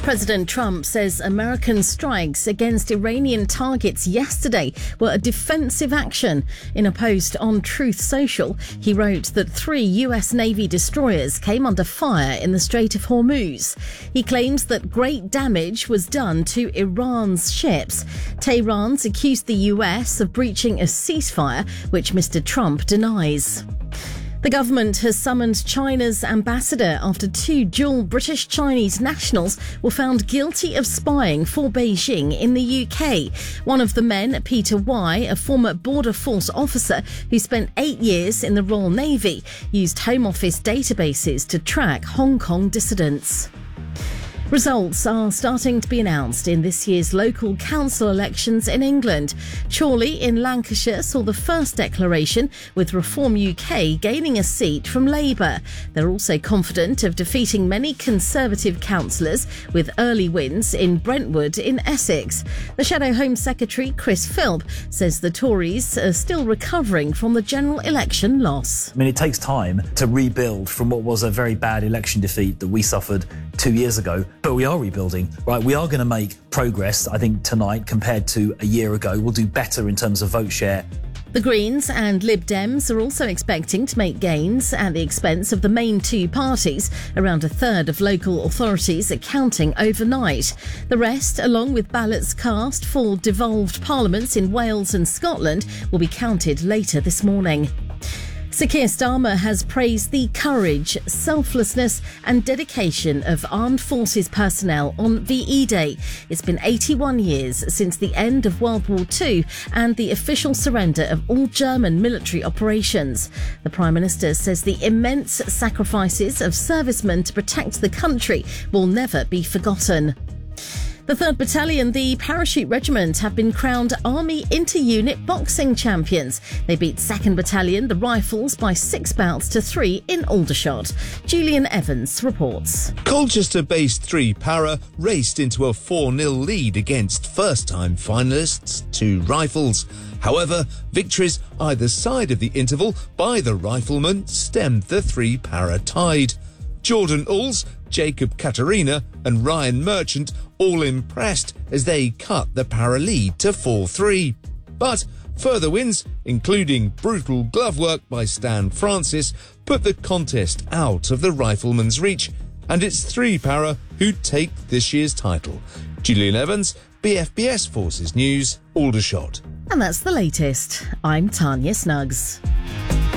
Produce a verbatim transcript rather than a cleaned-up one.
President Trump says American strikes against Iranian targets yesterday were a defensive action. In a post on Truth Social, he wrote that three U S Navy destroyers came under fire in the Strait of Hormuz. He claims that great damage was done to Iran's ships. Tehran's accused the U S of breaching a ceasefire, which Mister Trump denies. The government has summoned China's ambassador after two dual British-Chinese nationals were found guilty of spying for Beijing in the U K. One of the men, Peter Y, a former Border Force officer who spent eight years in the Royal Navy, used Home Office databases to track Hong Kong dissidents. Results are starting to be announced in this year's local council elections in England. Chorley in Lancashire saw the first declaration, with Reform U K gaining a seat from Labour. They're also confident of defeating many Conservative councillors, with early wins in Brentwood in Essex. The Shadow Home Secretary, Chris Philp, says the Tories are still recovering from the general election loss. I mean, it takes time to rebuild from what was a very bad election defeat that we suffered two years ago. But we are rebuilding, right? We are going to make progress, I think, tonight compared to a year ago. We'll do better in terms of vote share. The Greens and Lib Dems are also expecting to make gains at the expense of the main two parties. Around a third of local authorities are counting overnight. The rest, along with ballots cast for devolved parliaments in Wales and Scotland, will be counted later this morning. Sir Keir Starmer has praised the courage, selflessness and dedication of armed forces personnel on V E Day. It's been eighty-one years since the end of World War Two and the official surrender of all German military operations. The Prime Minister says the immense sacrifices of servicemen to protect the country will never be forgotten. The third Battalion, the Parachute Regiment, have been crowned Army Inter-Unit Boxing Champions. They beat second Battalion, the Rifles, by six bouts to three in Aldershot. Julian Evans reports. Colchester-based three Para raced into a four nil lead against first-time finalists, two Rifles. However, victories either side of the interval by the Riflemen stemmed the three Para tide. Jordan Ulls, Jacob Katarina and Ryan Merchant all impressed as they cut the Para lead to four three. But further wins, including brutal glove work by Stan Francis, put the contest out of the Riflemen's reach, and it's three Para who take this year's title. Julian Evans, B F B S Forces News, Aldershot. And that's the latest. I'm Tanya Snuggs.